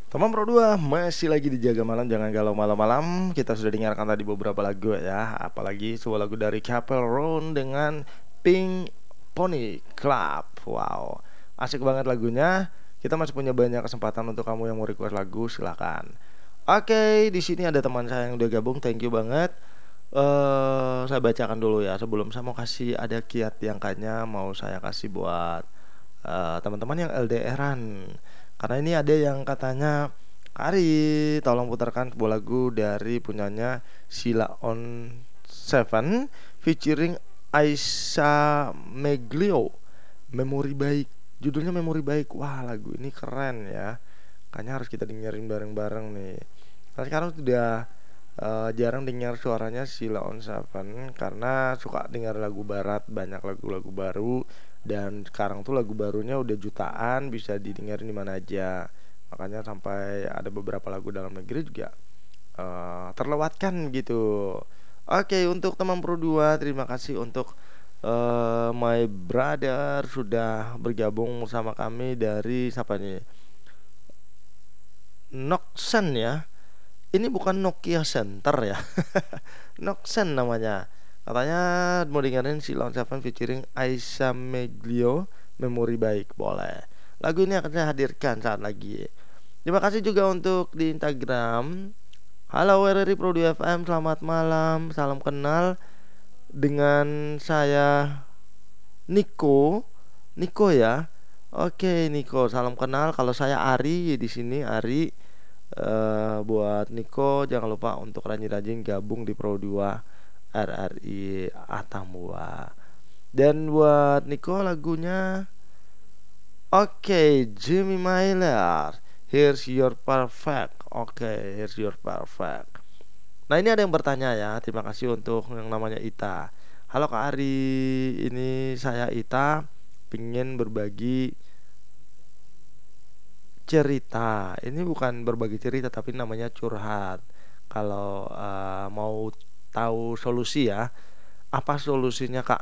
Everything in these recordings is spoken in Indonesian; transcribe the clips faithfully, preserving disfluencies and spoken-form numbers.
Teman Pro dua masih lagi dijaga malam, jangan galau malam-malam. Kita sudah dengarkan tadi beberapa lagu ya, apalagi sebuah lagu dari Chapel Roan dengan Pink Pony Club. Wow, asik banget lagunya. Kita masih punya banyak kesempatan untuk kamu yang mau request lagu, silakan. Oke, di sini ada teman saya yang udah gabung, thank you banget. Eh, saya bacakan dulu ya sebelum saya mau kasih ada kiat yang kayaknya mau saya kasih buat eh, teman-teman yang L D R-an. Karena ini ada yang katanya, Ari, tolong putarkan sebuah lagu dari punyanya Sheila on Seven featuring Aisyah Meglio, Memori Baik. Judulnya Memori Baik. Wah, lagu ini keren ya. Kayaknya harus kita dengerin bareng-bareng nih. Karena sekarang sudah eh, jarang dengar suaranya Sheila on Seven karena suka dengar lagu barat, banyak lagu-lagu baru, dan sekarang tuh lagu barunya udah jutaan, bisa didengarin di mana aja. Makanya sampai ada beberapa lagu dalam negeri juga eh, terlewatkan gitu. Oke, untuk teman Pro dua, terima kasih untuk eh, my brother sudah bergabung bersama kami dari siapa nih? Noxen ya. Ini bukan Nokia Center ya. Noxen namanya. Katanya mau dengerin si Lawn Seven featuring Aisyah Meglio, Memori Baik. Boleh. Lagu ini akan saya hadirkan saat lagi. Terima kasih juga untuk di Instagram. Halo R R I Pro dua F M, selamat malam. Salam kenal dengan saya Niko. Niko ya. Oke, Niko, salam kenal. Kalau saya Ari di sini, Ari. Eh, buat Niko jangan lupa untuk rajin-rajin gabung di Pro dua R R I Atambua. Dan buat Niko lagunya oke, okay, Jimmy Miller, Here's Your Perfect. Oke, okay, Here's Your Perfect. Nah, ini ada yang bertanya ya. Terima kasih untuk yang namanya Ita. Halo Kak Ari, ini saya Ita, pingin berbagi cerita. Ini bukan berbagi cerita tapi namanya curhat. Kalau uh, mau tahu solusi ya, apa solusinya Kak?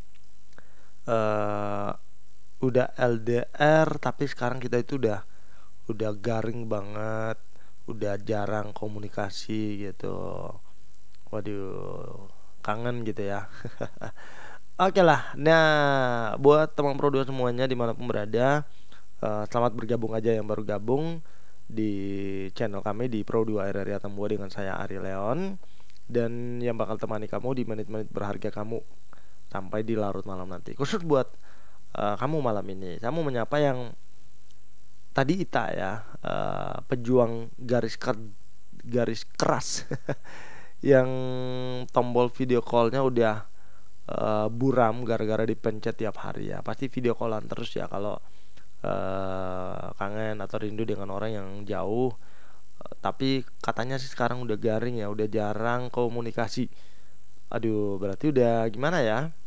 Uh, udah L D R tapi sekarang kita itu udah udah garing banget, udah jarang komunikasi gitu. Waduh, kangen gitu ya. Oke lah. Nah, buat teman Pro dua semuanya dimanapun berada, Uh, selamat bergabung aja yang baru gabung di channel kami di Pro dua R R I Atambua dengan saya Ari Leon, dan yang bakal temani kamu di menit-menit berharga kamu sampai di larut malam nanti. Khusus buat uh, kamu malam ini, kamu menyapa yang tadi Ita ya, uh, pejuang garis ker garis keras yang tombol video callnya udah uh, buram gara-gara dipencet tiap hari ya. Pasti video callan terus ya kalau Uh, kangen atau rindu dengan orang yang jauh. Uh, tapi katanya sih sekarang udah garing ya, udah jarang komunikasi. Aduh, berarti udah gimana ya?